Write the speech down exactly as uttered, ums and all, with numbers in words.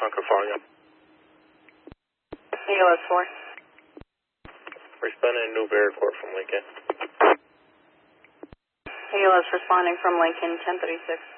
Concord following up. A L S four. Responding to Newberry Court from Lincoln. A L S responding from Lincoln, ten thirty-six.